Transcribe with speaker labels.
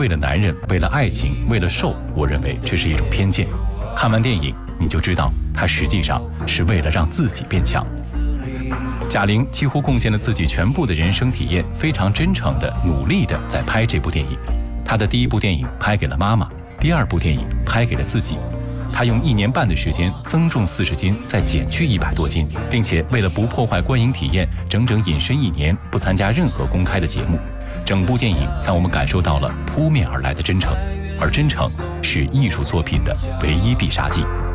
Speaker 1: 为了男人，为了爱情，为了瘦，我认为这是一种偏见。看完电影你就知道，她实际上是为了让自己变强。贾玲几乎贡献了自己全部的人生体验，非常真诚的、努力的在拍这部电影。她的第一部电影拍给了妈妈，第二部电影拍给了自己。她用1年半的时间增重40斤，再减去100多斤，并且为了不破坏观影体验，整整隐身1年，不参加任何公开的节目。整部电影让我们感受到了扑面而来的真诚，而真诚是艺术作品的唯一必杀技。